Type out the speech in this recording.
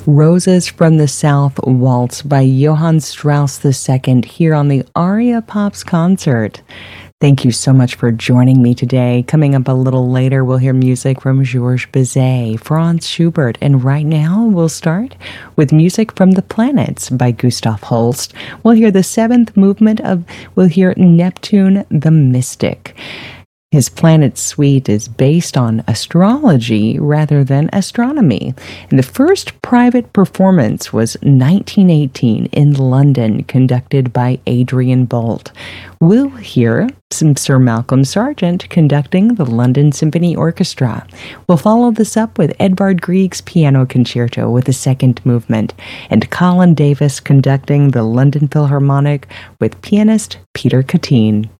Roses from the South Waltz by Johann Strauss II here on the Aria Pops concert. Thank you so much for joining me today. Coming up a little later, we'll hear music from Georges Bizet, Franz Schubert, and right now we'll start with music from The Planets by Gustav Holst. We'll hear the seventh movement we'll hear Neptune the Mystic. His Planet Suite is based on astrology rather than astronomy. And the first private performance was 1918 in London, conducted by Adrian Bolt. We'll hear Sir Malcolm Sargent conducting the London Symphony Orchestra. We'll follow this up with Edvard Grieg's Piano Concerto with the second movement, and Colin Davis conducting the London Philharmonic with pianist Peter Katine.